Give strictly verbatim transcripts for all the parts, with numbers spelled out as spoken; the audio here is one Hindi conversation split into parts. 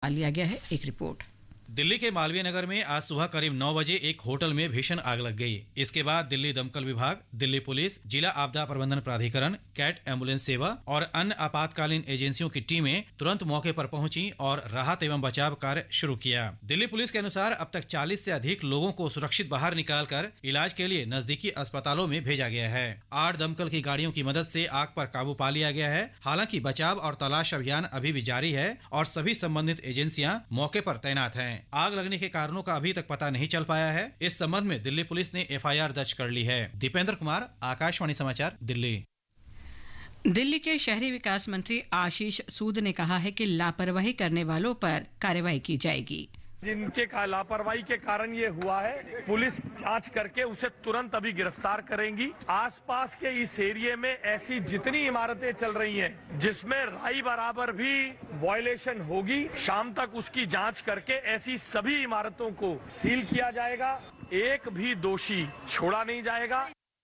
लिया गया है। एक रिपोर्ट। दिल्ली के मालवीय नगर में आज सुबह करीब नौ बजे एक होटल में भीषण आग लग गई। इसके बाद दिल्ली दमकल विभाग, दिल्ली पुलिस, जिला आपदा प्रबंधन प्राधिकरण, कैट एम्बुलेंस सेवा और अन्य आपातकालीन एजेंसियों की टीमें तुरंत मौके पर पहुंची और राहत एवं बचाव कार्य शुरू किया। दिल्ली पुलिस के अनुसार अब तक चालीस से अधिक लोगों को सुरक्षित बाहर निकालकर इलाज के लिए नजदीकी अस्पतालों में भेजा गया है। आठ दमकल की गाड़ियों की मदद से आग पर काबू पा लिया गया है। हालांकि बचाव और तलाश अभियान अभी भी जारी है और सभी संबंधित एजेंसियां मौके पर तैनात हैं। आग लगने के कारणों का अभी तक पता नहीं चल पाया है। इस संबंध में दिल्ली पुलिस ने एफ आई आर दर्ज कर ली है। दीपेंद्र कुमार, आकाशवाणी समाचार, दिल्ली। दिल्ली के शहरी विकास मंत्री आशीष सूद ने कहा है कि लापरवाही करने वालों पर कार्रवाई की जाएगी। जिनके लापरवाही के कारण ये हुआ है, पुलिस जांच करके उसे तुरंत अभी गिरफ्तार करेंगी। आसपास के इस एरिया में ऐसी जितनी इमारतें चल रही हैं जिसमें राई बराबर भी वायलेशन होगी, शाम तक उसकी जांच करके ऐसी सभी इमारतों को सील किया जाएगा। एक भी दोषी छोड़ा नहीं जाएगा।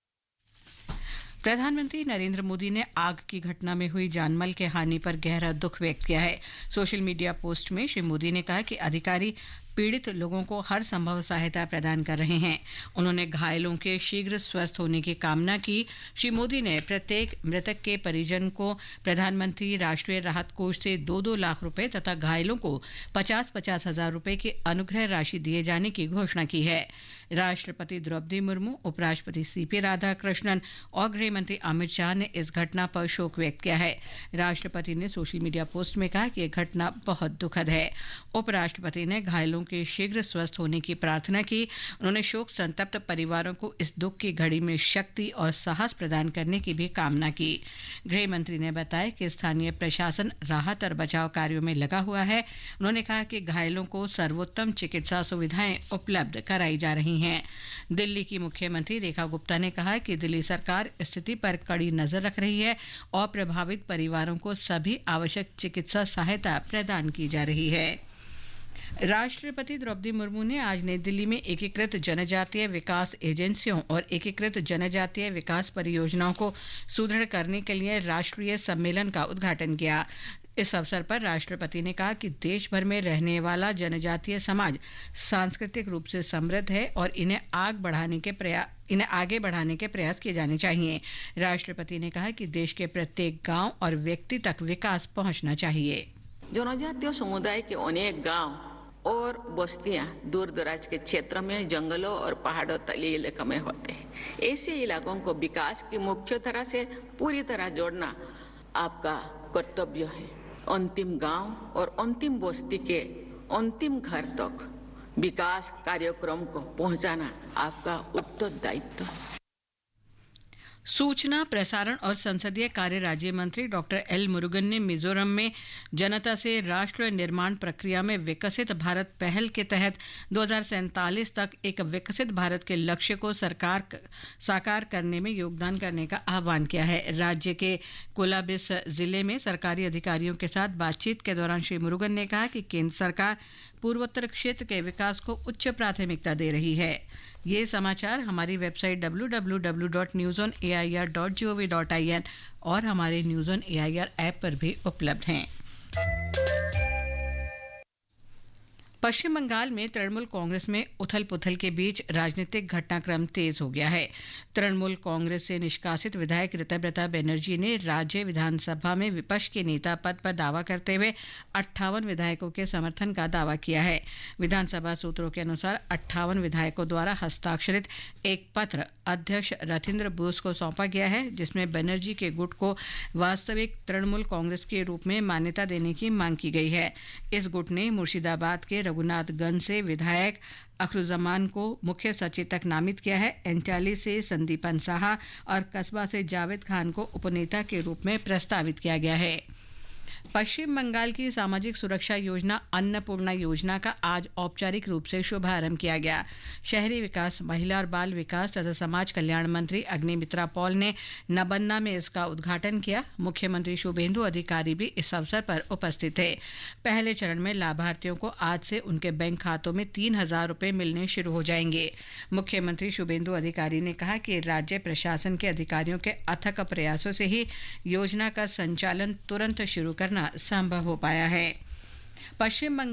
प्रधानमंत्री नरेंद्र मोदी ने आग की घटना में हुई जानमाल के हानि पर गहरा दुख व्यक्त किया है। सोशल मीडिया पोस्ट में श्री मोदी ने कहा कि अधिकारी पीड़ित लोगों को हर संभव सहायता प्रदान कर रहे हैं। उन्होंने घायलों के शीघ्र स्वस्थ होने की कामना की। श्री मोदी ने प्रत्येक मृतक के परिजन को प्रधानमंत्री राष्ट्रीय राहत कोष से दो दो लाख रुपए तथा घायलों को पचास पचास हजार रुपए की अनुग्रह राशि दिए जाने की घोषणा की है। राष्ट्रपति द्रौपदी मुर्मू, उपराष्ट्रपति सीपी राधाकृष्णन और गृह मंत्री अमित शाह ने इस घटना पर शोक व्यक्त किया है। राष्ट्रपति ने सोशल मीडिया पोस्ट में कहा कि यह घटना बहुत दुखद है। उपराष्ट्रपति ने घायलों के शीघ्र स्वस्थ होने की प्रार्थना की। उन्होंने शोक संतप्त परिवारों को इस दुख की घड़ी में शक्ति और साहस प्रदान करने की भी कामना की। गृह मंत्री ने बताया कि स्थानीय प्रशासन राहत और बचाव कार्यों में लगा हुआ है। उन्होंने कहा कि घायलों को सर्वोत्तम चिकित्सा सुविधाएं उपलब्ध कराई जा रही हैं। दिल्ली की मुख्यमंत्री रेखा गुप्ता ने कहा कि दिल्ली सरकार स्थिति पर कड़ी नजर रख रही है और प्रभावित परिवारों को सभी आवश्यक चिकित्सा सहायता प्रदान की जा रही है। राष्ट्रपति द्रौपदी मुर्मू ने आज नई दिल्ली में एकीकृत जनजातीय विकास एजेंसियों और एकीकृत जनजातीय विकास परियोजनाओं को सुदृढ़ करने के लिए राष्ट्रीय सम्मेलन का उद्घाटन किया। इस अवसर पर राष्ट्रपति ने कहा कि देश भर में रहने वाला जनजातीय समाज सांस्कृतिक रूप से समृद्ध है और इन्हें आग बढ़ाने के प्रयास इन्हें आगे बढ़ाने के प्रयास किए जाने चाहिए। राष्ट्रपति ने कहा कि देश के प्रत्येक गांव और व्यक्ति तक विकास पहुंचना चाहिए। जनजातीय समुदाय के अनेक गांव और बस्तियां दूर दराज के क्षेत्र में जंगलों और पहाड़ों तलीय इलाकों में होते हैं। ऐसे इलाकों को विकास की मुख्य तरह से पूरी तरह जोड़ना आपका कर्तव्य है। अंतिम गांव और अंतिम बस्ती के अंतिम घर तक विकास कार्यक्रम को पहुंचाना आपका उत्तरदायित्व है। सूचना, प्रसारण और संसदीय कार्य राज्य मंत्री डॉक्टर एल मुरुगन ने मिजोरम में जनता से राष्ट्र निर्माण प्रक्रिया में विकसित भारत पहल के तहत दो हज़ार सैंतालीस तक एक विकसित भारत के लक्ष्य को सरकार साकार करने में योगदान करने का आह्वान किया है। राज्य के कोलाबिस जिले में सरकारी अधिकारियों के साथ बातचीत के दौरान श्री मुरुगन ने कहा कि केंद्र सरकार पूर्वोत्तर क्षेत्र के विकास को उच्च प्राथमिकता दे रही है। ये समाचार हमारी website W W W dot news on A I R dot G O V dot I N और हमारे news on A I R app पर भी उपलब्ध हैं। पश्चिम बंगाल में तृणमूल कांग्रेस में उथल पुथल के बीच राजनीतिक घटनाक्रम तेज हो गया है। तृणमूल कांग्रेस से निष्कासित विधायक ऋतव्रता बनर्जी ने राज्य विधानसभा में विपक्ष के नेता पद पर दावा करते हुए अट्ठावन विधायकों के समर्थन का दावा किया है। विधानसभा सूत्रों के अनुसार अट्ठावन विधायकों द्वारा हस्ताक्षरित एक पत्र अध्यक्ष रथिंद्र बोस को सौंपा गया है, जिसमें बनर्जी के गुट को वास्तविक तृणमूल कांग्रेस के रूप में मान्यता देने की मांग की गई है। इस गुट ने मुर्शिदाबाद के रघुनाथगंज से विधायक अखरुजमान को मुख्य सचेतक नामित किया है। एंटाली से संदीपन साहा और कस्बा से जावेद खान को उपनेता के रूप में प्रस्तावित किया गया है। पश्चिम बंगाल की सामाजिक सुरक्षा योजना अन्नपूर्णा योजना का आज औपचारिक रूप से शुभारंभ किया गया। शहरी विकास, महिला और बाल विकास तथा समाज कल्याण मंत्री अग्निमित्रा पॉल ने नबन्ना में इसका उद्घाटन किया। मुख्यमंत्री शुभेंदु अधिकारी भी इस अवसर पर उपस्थित थे। पहले चरण में लाभार्थियों को आज से उनके बैंक खातों में तीन हजार रुपये मिलने शुरू हो जाएंगे। मुख्यमंत्री शुभेंदु अधिकारी ने कहा कि राज्य प्रशासन के अधिकारियों के अथक प्रयासों से ही योजना का संचालन तुरंत शुरू करना संभव हो पाया है। पश्चिम बंगाल